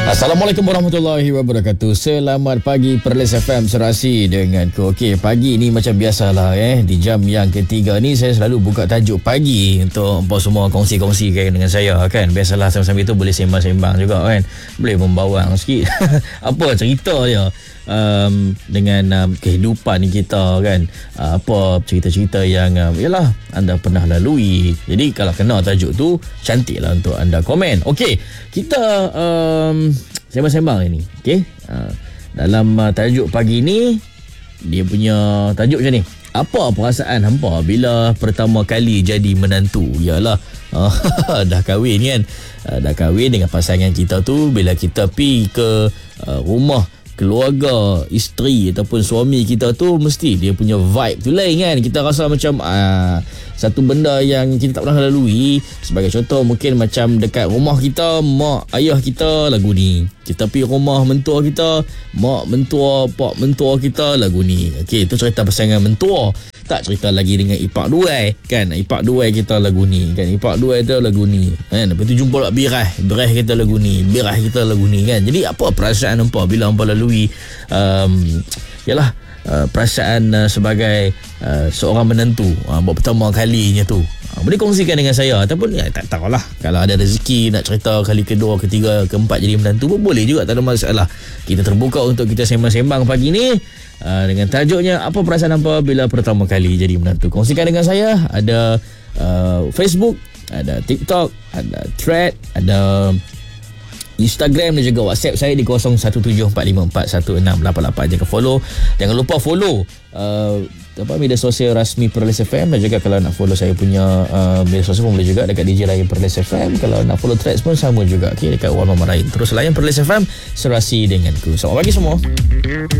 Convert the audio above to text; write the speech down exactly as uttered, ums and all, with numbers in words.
Assalamualaikum warahmatullahi wabarakatuh. Selamat pagi Perlis F M Serasi denganku. Okey, pagi ni macam biasalah eh. Di jam yang ketiga ni saya selalu buka tajuk pagi untuk apa semua kongsi-kongsikan dengan saya kan. Biasalah sambil-sambil tu boleh sembang-sembang juga kan. Boleh membawang sikit. Apa cerita je um, dengan um, kehidupan kita kan. Uh, apa cerita-cerita yang um, yalah anda pernah lalui. Jadi kalau kena tajuk tu cantiklah untuk anda komen. Okey, kita um, sembang-sembang ini. Okey. Uh, dalam uh, tajuk pagi ni dia punya tajuk macam ni. Apa perasaan hampa bila pertama kali jadi menantu? Yalah, uh, dah kahwin kan. Uh, dah kahwin dengan pasangan kita tu, bila kita pi ke uh, rumah keluarga, isteri ataupun suami kita tu, mesti dia punya vibe tu lain kan. Kita rasa macam uh, satu benda yang kita tak pernah lalui. Sebagai contoh, mungkin macam dekat rumah kita, mak ayah kita lagu ni. Kita pergi rumah mentua kita, mak mentua, pak mentua kita lagu ni. Okey, itu cerita pasangan mentua. Tak cerita lagi dengan ipak duai kan. Ipak duai kita lagu ni kan. Ipak duai tu lagu ni kan. Lepas tu jumpa pula birah. Birah kita lagu ni. Birah kita lagu ni kan. Jadi apa perasaan hampa bila hampa lalui um, yalah uh, perasaan uh, sebagai uh, seorang menantu uh, buat pertama kalinya tu. Uh, boleh kongsikan dengan saya. Ataupun ya, tak tahulah, kalau ada rezeki nak cerita kali kedua, ketiga, keempat jadi menantu pun boleh juga, tak ada masalah. Kita terbuka untuk kita sembang-sembang pagi ni. Uh, dengan tajuknya, apa perasaan hampa bila pertama kali jadi menantu? Kongsikan dengan saya. Ada uh, Facebook, ada TikTok, ada Thread, ada Instagram dan juga WhatsApp saya di kosong satu tujuh empat lima empat satu enam lapan lapan. Jangan follow. Jangan lupa follow uh, apa media sosial rasmi Perlis F M, dan juga kalau nak follow saya punya uh, media sosial pun boleh juga dekat D J Layan Perlis F M. Kalau nak follow Threads pun sama juga. Okay, dekat Wan Mama Rain. Terus layan Perlis F M Serasi denganku. Selamat pagi semua.